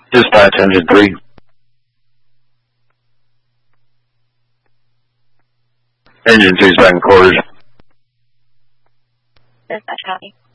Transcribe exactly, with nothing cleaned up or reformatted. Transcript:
Dispatch engine three. Engine two's back in quarters. Dispatch copy.